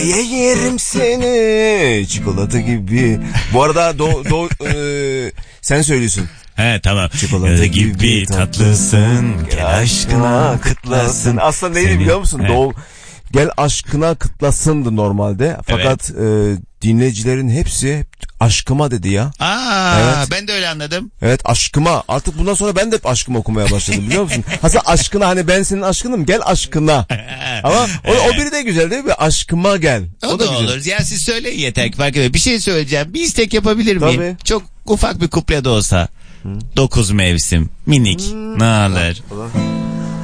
Yerim seni çikolata gibi. Bu arada sen söylüyorsun. He tamam. Çikolata gibi tatlısın, gel aşkına kıtlasın. Aslında neydi biliyor musun? Gel aşkına kıtlasındı normalde. Fakat dinleyicilerin hepsi aşkıma dedi ya. Evet. Ben de öyle anladım. Evet, aşkıma. Artık bundan sonra ben de hep aşkıma okumaya başladım, biliyor musun? Hatta aşkına, hani ben senin aşkınım, gel aşkına. Ama o biri de güzel değil mi? Aşkıma gel. O da güzel olur. Ya siz söyleyin yeter ki fark etmez. Bir şey söyleyeceğim. Bir istek yapabilir miyim? Tabii. Çok ufak bir kuple de olsa. 9 mevsim. Minik. Ne alır?